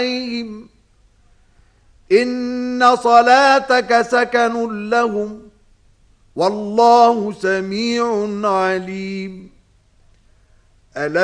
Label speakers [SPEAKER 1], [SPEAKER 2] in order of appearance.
[SPEAKER 1] عليهم إن صلاتك سكن لهم والله سميع عليم.